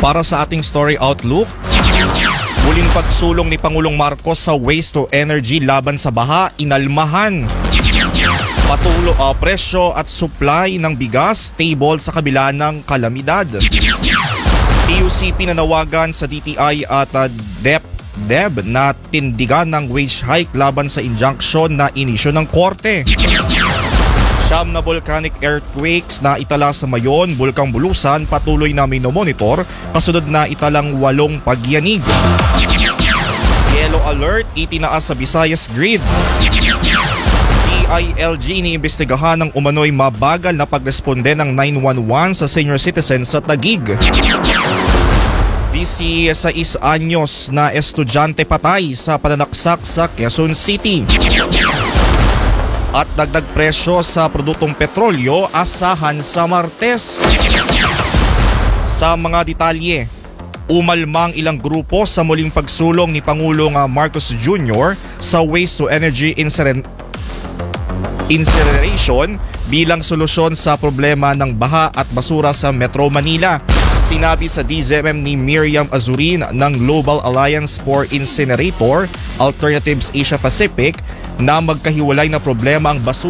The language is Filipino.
Para sa ating story outlook, muling pagsulong ni Pangulong Marcos sa waste to energy laban sa baha, inalmahan. Presyo at supply ng bigas stable sa kabila ng kalamidad. PUCP nanawagan sa DTI at DepEd na tindigan ng wage hike laban sa injunction na inisyo ng korte. Siyam na volcanic earthquakes na itala sa Mayon, Bulkang Bulusan patuloy na minomonitor kasunod na italang 8 pagyanig. Yellow alert itinaas sa Visayas grid. DILG iniimbestigahan ng umano'y mabagal na pagresponde ng 911 sa senior citizens sa Taguig. 16 anyos na estudyante patay sa pananaksak sa Quezon City. At dagdag presyo sa produktong petrolyo asahan sa Martes. Sa mga detalye, umalmang ilang grupo sa muling pagsulong ni Pangulong Marcos Jr. sa waste to energy incineration bilang solusyon sa problema ng baha at basura sa Metro Manila. Sinabi sa DZMM ni Miriam Azurin ng Global Alliance for Incinerator Alternatives Asia Pacific na magkahiwalay na problema ang basura